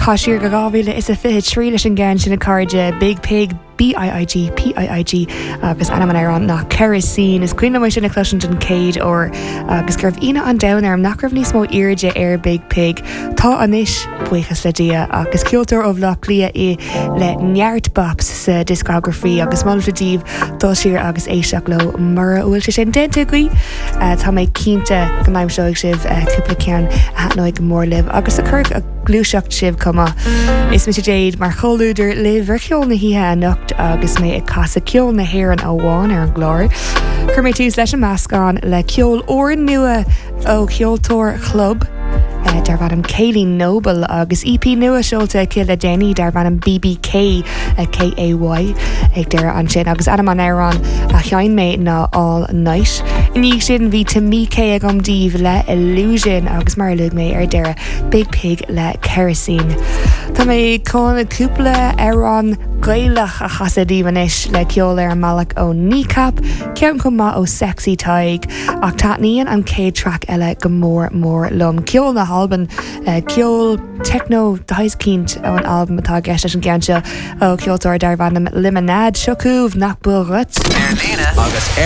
Cashir Gagavila is a fit Shrilish and Ganch in a carja Big Pig BIIG PIIG agus anam an Iran nach kerosene is Queen of sin a Clushington Cade or agus curve ina an down arm nach curve nís mó irja air Big Pig tá anish buchas le dia agus Kyoto of Locklia I le Nyart Bops sa discography agus Malfadív Doshir agus Aishak lo Mura Ulta sin dentegui tá mé cínta gomaim seoig sib cúpla cean hatnoig mór liv agus a curg a glúiseacht sib cuma is Mr. Jade mar cholúder le verchiol na hithe nocht agus mé a casa ceol na héan a bháin ar an glór. Cur mé tús leis an meascán le ceol or nua ó Ceoltóir Club dar bhadam Kayleen Noble agus EP nua seolta cile déine dar bhadam BBK KAY ag deire an sin agus adam an éireán a cheann mé ná all night. Ní sin bhí Tamike ag an díomh le Illusion agus mar luag mé ar deire Big Pig le Kerosene. Tá mé con cúpla éireán gailach a chasadíhanis le ceol ar malach ó Kneecap ceann cumma ó Sexy Tig ach táníon an cé track eile go mór lom ceol na halban ceol techno dais cínt ó an album atá gceiste an gceanse ó Ceoltóir dar bhanam Limonade Siocúh nach bull ruts. Agus